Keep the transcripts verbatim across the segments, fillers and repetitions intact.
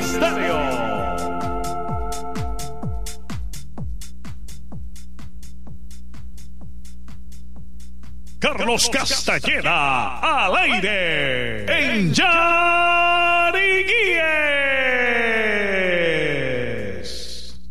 Estéreo. Carlos Castañeda al aire en Yariguíes.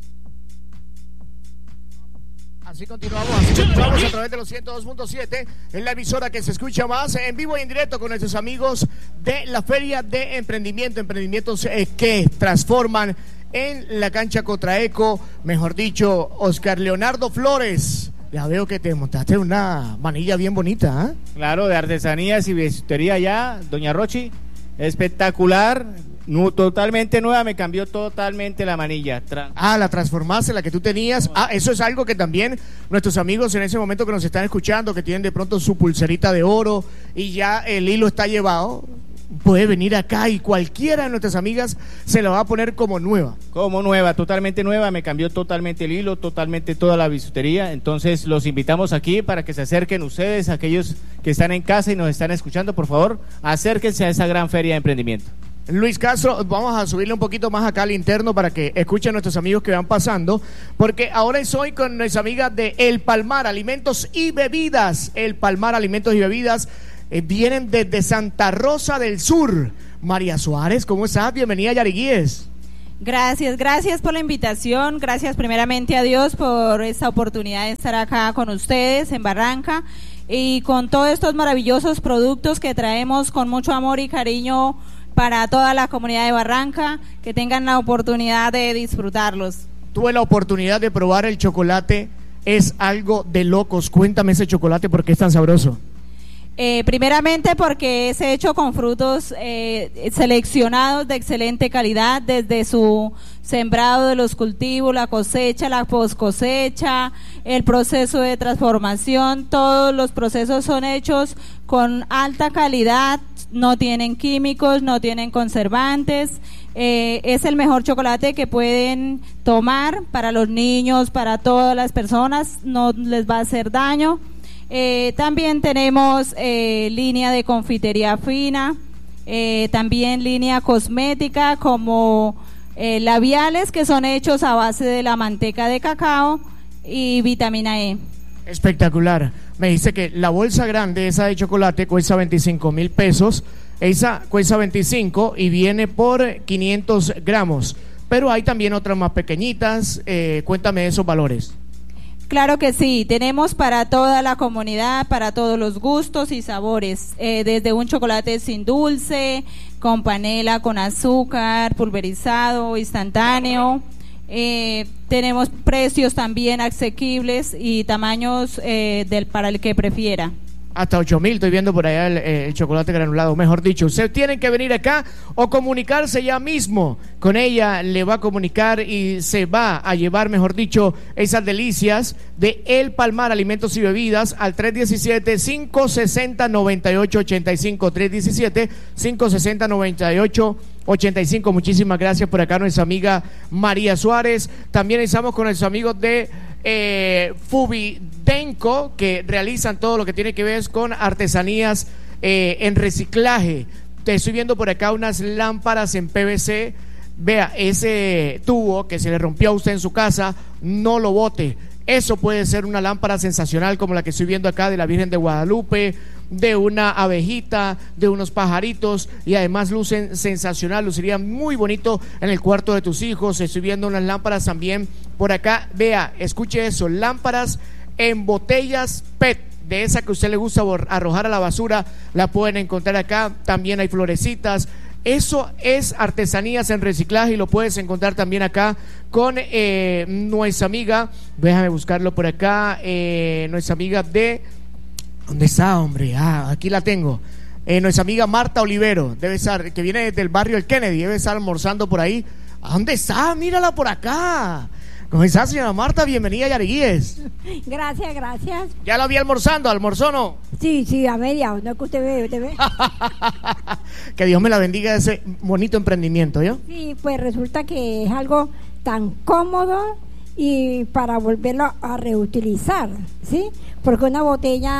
Así continuamos, así continuamos a través de los ciento dos punto siete en la emisora que se escucha más en vivo y en directo con nuestros amigos de la Feria de Emprendimiento, emprendimientos eh, que transforman en la cancha Cotraeco, mejor dicho, Oscar Leonardo Flores. Ya veo que te montaste una manilla bien bonita, ¿eh? Claro, de artesanías y bisutería ya, doña Rochi, espectacular, no, totalmente nueva, me cambió totalmente la manilla. Tra ah, la transformaste, la que tú tenías. Ah, eso es algo que también nuestros amigos en ese momento que nos están escuchando, que tienen de pronto su pulserita de oro y ya el hilo está llevado, puede venir acá y cualquiera de nuestras amigas se la va a poner como nueva. Como nueva, totalmente nueva, me cambió totalmente el hilo, totalmente toda la bisutería. Entonces los invitamos aquí para que se acerquen ustedes, aquellos que están en casa y nos están escuchando, por favor, acérquense a esa gran feria de emprendimiento. Luis Castro, vamos a subirle un poquito más acá al interno para que escuchen a nuestros amigos que van pasando, porque ahora estoy con nuestra amiga de El Palmar, Alimentos y Bebidas. El Palmar, Alimentos y Bebidas, eh, vienen desde Santa Rosa del Sur. María Suárez, ¿cómo estás? Bienvenida a Yariguíes. Gracias, gracias por la invitación, gracias primeramente a Dios por esta oportunidad de estar acá con ustedes en Barranca y con todos estos maravillosos productos que traemos con mucho amor y cariño para toda la comunidad de Barranca, que tengan la oportunidad de disfrutarlos. Tuve la oportunidad de probar el chocolate, es algo de locos. Cuéntame ese chocolate, ¿por qué es tan sabroso? Eh, primeramente porque es hecho con frutos eh, seleccionados de excelente calidad, desde su sembrado de los cultivos, la cosecha, la poscosecha, el proceso de transformación, todos los procesos son hechos con alta calidad, no tienen químicos, no tienen conservantes, eh, es el mejor chocolate que pueden tomar para los niños, para todas las personas, no les va a hacer daño. Eh, también tenemos eh, línea de confitería fina, eh, también línea cosmética como eh, labiales que son hechos a base de la manteca de cacao y vitamina E. Espectacular. Me dice que la bolsa grande, esa de chocolate, cuesta veinticinco mil pesos, esa cuesta veinticinco y viene por quinientos gramos, pero hay también otras más pequeñitas. Eh, cuéntame esos valores. Claro que sí, tenemos para toda la comunidad, para todos los gustos y sabores, eh, desde un chocolate sin dulce, con panela, con azúcar, pulverizado, instantáneo. Eh, tenemos precios también asequibles y tamaños eh, del para el que prefiera. Hasta ocho mil, estoy viendo por allá el, el chocolate granulado, mejor dicho. Usted tiene que venir acá o comunicarse ya mismo con ella, le va a comunicar y se va a llevar, mejor dicho, esas delicias de El Palmar, Alimentos y Bebidas al tres diecisiete, cinco sesenta, noventa y ocho ochenta y cinco, tres diecisiete, cinco sesenta, noventa y ocho ochenta y cinco. Muchísimas gracias por acá nuestra amiga María Suárez. También estamos con nuestros amigos de eh, Fubidenco, que realizan todo lo que tiene que ver con artesanías eh, en reciclaje. Te estoy viendo por acá unas lámparas en P V C. Vea, ese tubo que se le rompió a usted en su casa, no lo bote. Eso puede ser una lámpara sensacional como la que estoy viendo acá de la Virgen de Guadalupe, de una abejita, de unos pajaritos, y además lucen sensacional, luciría muy bonito en el cuarto de tus hijos. Estoy viendo unas lámparas también por acá. Vea, escuche eso, lámparas en botellas P E T, de esa que a usted le gusta arrojar a la basura, la pueden encontrar acá. También hay florecitas. Eso es artesanías en reciclaje y lo puedes encontrar también acá con eh, nuestra amiga, déjame buscarlo por acá, eh, nuestra amiga de... ¿Dónde está, hombre? Ah, aquí la tengo. Eh, nuestra amiga Marta Olivero, debe estar, que viene del barrio El Kennedy, debe estar almorzando por ahí. ¿A dónde está? Mírala por acá. ¿Cómo está, señora Marta? Bienvenida a Yariguíes. Gracias, gracias. ¿Ya la vi almorzando? ¿Almorzó no? Sí, sí, a media, no es que usted ve, usted ve. Que Dios me la bendiga ese bonito emprendimiento, ¿yo? Sí, pues resulta que es algo tan cómodo y para volverlo a reutilizar, ¿sí? Porque una botella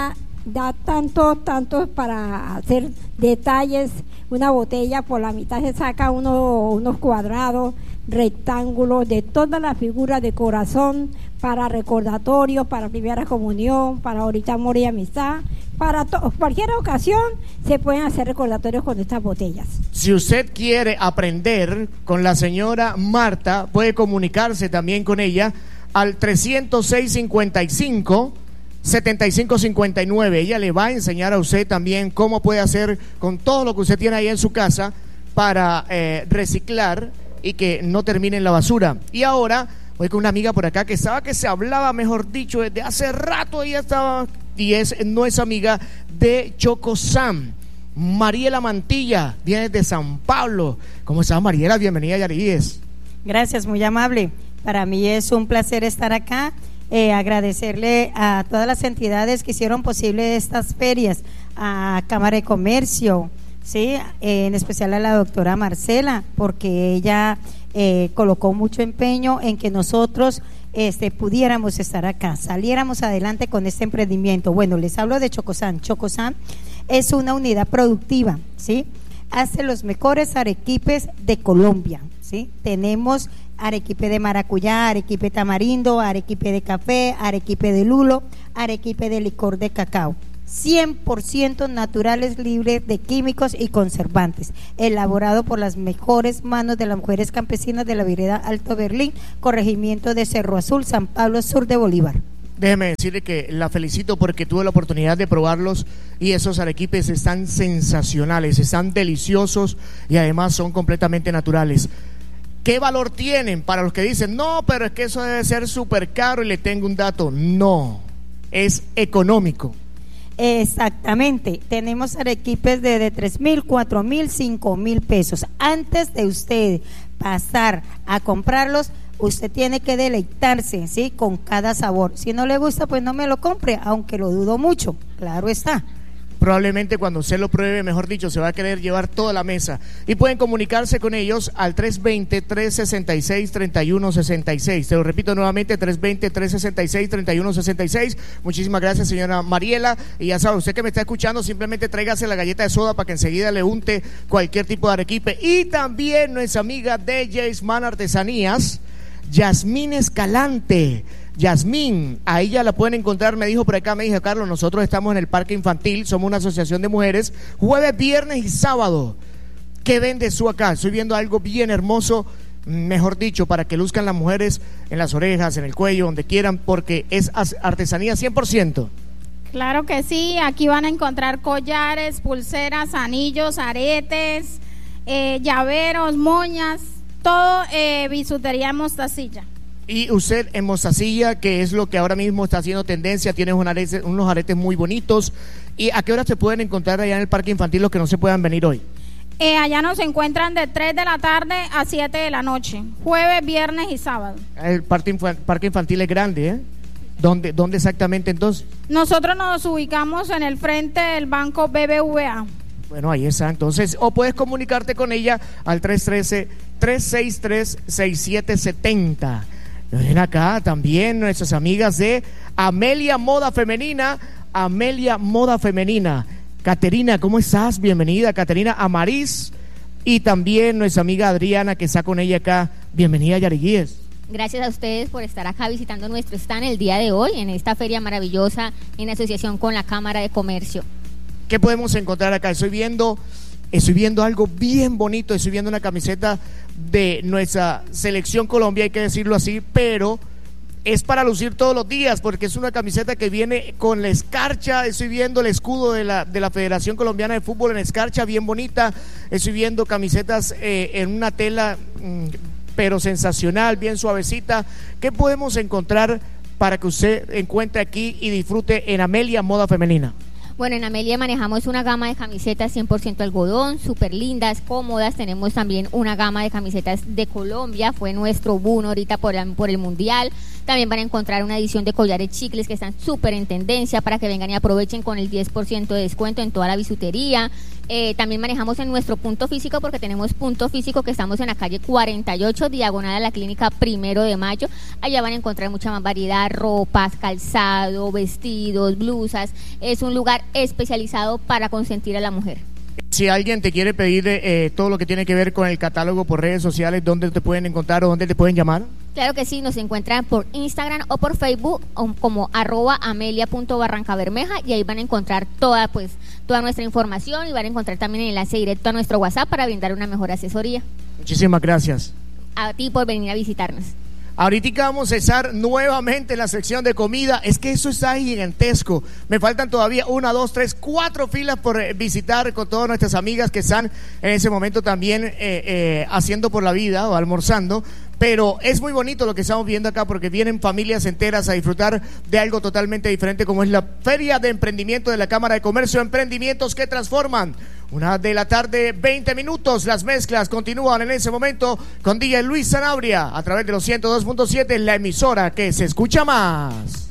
da tanto, tanto para hacer detalles. Una botella por la mitad se saca uno, unos cuadrados, rectángulos de todas las figuras de corazón, para recordatorios, para primera comunión, para ahorita amor y amistad, para to- cualquier ocasión se pueden hacer recordatorios con estas botellas. Si usted quiere aprender con la señora Marta, puede comunicarse también con ella al trescientos seis cincuenta y cinco setenta y cinco cincuenta y nueve. Ella le va a enseñar a usted también cómo puede hacer con todo lo que usted tiene ahí en su casa para eh, reciclar y que no termine en la basura. Y ahora voy con una amiga por acá que estaba que se hablaba, mejor dicho, desde hace rato. Ella estaba, y es no es amiga de Chocosam. Mariela Mantilla viene de San Pablo. ¿Cómo estás, Mariela? Bienvenida a Yarides. Gracias, muy amable. Para mí es un placer estar acá. Eh, agradecerle a todas las entidades que hicieron posible estas ferias, a Cámara de Comercio, sí, eh, en especial a la doctora Marcela, porque ella eh, colocó mucho empeño en que nosotros este, pudiéramos estar acá, saliéramos adelante con este emprendimiento. Bueno, les hablo de Chocosam. Chocosam es una unidad productiva, sí, hace los mejores arequipes de Colombia, sí. Tenemos arequipe de maracuyá, arequipe tamarindo, arequipe de café, arequipe de lulo, arequipe de licor de cacao, cien por ciento naturales, libres de químicos y conservantes, elaborado por las mejores manos de las mujeres campesinas de la vereda Alto Berlín, corregimiento de Cerro Azul, San Pablo, sur de Bolívar. Déjeme decirle que la felicito porque tuve la oportunidad de probarlos y esos arequipes están sensacionales, están deliciosos y además son completamente naturales. ¿Qué valor tienen para los que dicen, no, pero es que eso debe ser súper caro? Y le tengo un dato, no, es económico. Exactamente, tenemos arequipes de, de tres mil, cuatro mil, cinco mil pesos. Antes de usted pasar a comprarlos, usted tiene que deleitarse, ¿sí?, con cada sabor. Si no le gusta, pues no me lo compre, aunque lo dudo mucho, claro está. Probablemente cuando usted lo pruebe, mejor dicho, se va a querer llevar toda la mesa. Y pueden comunicarse con ellos al tres dos cero, tres seis seis, tres uno seis seis. Te lo repito nuevamente, tres dos cero, tres seis seis, tres uno seis seis. Muchísimas gracias, señora Mariela. Y ya sabe, usted que me está escuchando, simplemente tráigase la galleta de soda para que enseguida le unte cualquier tipo de arequipe. Y también nuestra amiga de Jaceman Artesanías, Yasmín Escalante. Yasmín, a ella la pueden encontrar, me dijo por acá, me dijo, Carlos, nosotros estamos en el Parque Infantil, somos una asociación de mujeres, jueves, viernes y sábado. ¿Qué vende su acá? Estoy viendo algo bien hermoso, mejor dicho, para que luzcan las mujeres en las orejas, en el cuello, donde quieran, porque es artesanía cien por ciento. Claro que sí, aquí van a encontrar collares, pulseras, anillos, aretes, eh, llaveros, moñas, todo eh, bisutería en mostacilla. Y usted en mostacilla, que es lo que ahora mismo está haciendo tendencia, tiene unos aretes, unos aretes muy bonitos. ¿Y a qué hora se pueden encontrar allá en el Parque Infantil los que no se puedan venir hoy? Eh, allá nos encuentran de tres de la tarde a siete de la noche, jueves, viernes y sábado. El parque, infan, parque Infantil es grande, ¿eh? ¿Dónde, ¿Dónde exactamente entonces? Nosotros nos ubicamos en el frente del banco B B V A. Bueno, ahí está, entonces, o puedes comunicarte con ella al tres uno tres, tres seis tres, seis siete siete cero. Ven acá también nuestras amigas de Amelia Moda Femenina, Amelia Moda Femenina. Caterina, ¿cómo estás? Bienvenida, Caterina Amariz. Y también nuestra amiga Adriana, que está con ella acá. Bienvenida a Yariguíes. Gracias a ustedes por estar acá visitando nuestro stand el día de hoy, en esta feria maravillosa, en asociación con la Cámara de Comercio. ¿Qué podemos encontrar acá? Estoy viendo... Estoy viendo algo bien bonito, estoy viendo una camiseta de nuestra selección Colombia, hay que decirlo así, pero es para lucir todos los días, porque es una camiseta que viene con la escarcha. Estoy viendo el escudo de la, de la Federación Colombiana de Fútbol en escarcha, bien bonita. Estoy viendo camisetas eh, en una tela, mmm, pero sensacional, bien suavecita. ¿Qué podemos encontrar para que usted encuentre aquí y disfrute en Amelia Moda Femenina? Bueno, en Amelia manejamos una gama de camisetas cien por ciento algodón, súper lindas, cómodas. Tenemos también una gama de camisetas de Colombia, fue nuestro boom ahorita por, la, por el Mundial. También van a encontrar una edición de collares chicles que están súper en tendencia para que vengan y aprovechen con el diez por ciento de descuento en toda la bisutería. Eh, también manejamos en nuestro punto físico, porque tenemos punto físico que estamos en la calle cuarenta y ocho, diagonal a la clínica Primero de Mayo. Allá van a encontrar mucha más variedad, ropas, calzado, vestidos, blusas. Es un lugar especializado para consentir a la mujer. Si alguien te quiere pedir eh, todo lo que tiene que ver con el catálogo por redes sociales, ¿dónde te pueden encontrar o dónde te pueden llamar? Claro que sí, nos encuentran por Instagram o por Facebook como arroba amelia punto barranca bermeja, y ahí van a encontrar toda pues toda nuestra información, y van a encontrar también el enlace directo a nuestro WhatsApp para brindar una mejor asesoría. Muchísimas gracias A ti por venir a visitarnos. Ahorita vamos a estar nuevamente en la sección de comida. Es que eso está gigantesco. Me faltan todavía una, dos, tres, cuatro filas por eh, visitar con todas nuestras amigas que están en ese momento también eh, eh, haciendo por la vida o almorzando. Pero es muy bonito lo que estamos viendo acá, porque vienen familias enteras a disfrutar de algo totalmente diferente, como es la Feria de Emprendimiento de la Cámara de Comercio. Emprendimientos que transforman. Una de la tarde, veinte minutos. Las mezclas continúan en ese momento con D J Luis Sanabria a través de los ciento dos punto siete, la emisora que se escucha más.